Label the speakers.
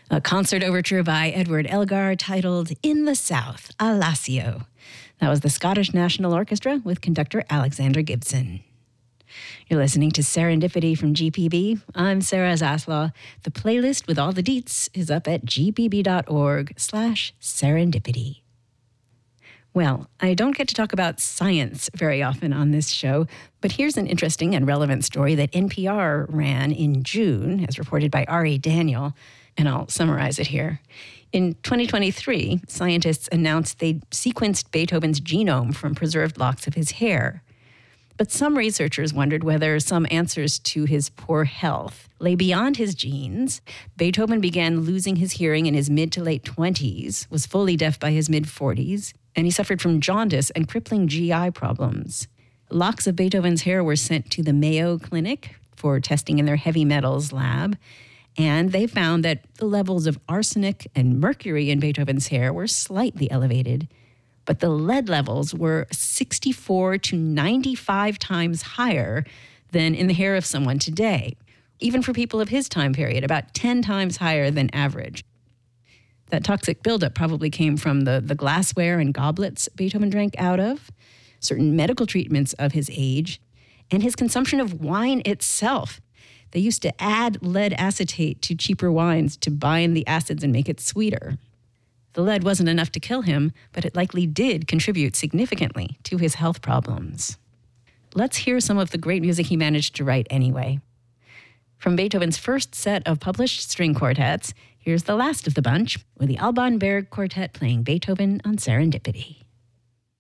Speaker 1: A concert overture by Edward Elgar titled In the South, a Lassio. That was the Scottish National Orchestra with conductor Alexander Gibson. You're listening to Serendipity from GPB. I'm Sarah Zaslaw. The playlist with all the deets is up at gpb.org/serendipity. Well, I don't get to talk about science very often on this show, but here's an interesting and relevant story that NPR ran in June, as reported by Ari Daniel, and I'll summarize it here. In 2023, scientists announced they'd sequenced Beethoven's genome from preserved locks of his hair. But some researchers wondered whether some answers to his poor health lay beyond his genes. Beethoven began losing his hearing in his mid to late 20s, was fully deaf by his mid-40s, and he suffered from jaundice and crippling GI problems. Locks of Beethoven's hair were sent to the Mayo Clinic for testing in their heavy metals lab, and they found that the levels of arsenic and mercury in Beethoven's hair were slightly elevated, but the lead levels were 64 to 95 times higher than in the hair of someone today, even for people of his time period, about 10 times higher than average. That toxic buildup probably came from the glassware and goblets Beethoven drank out of, certain medical treatments of his age, and his consumption of wine itself. They used to add lead acetate to cheaper wines to bind the acids and make it sweeter. The lead wasn't enough to kill him, but it likely did contribute significantly to his health problems. Let's hear some of the great music he managed to write anyway. From Beethoven's first set of published string quartets, here's the last of the bunch, with the Alban Berg Quartet playing Beethoven on Serendipity.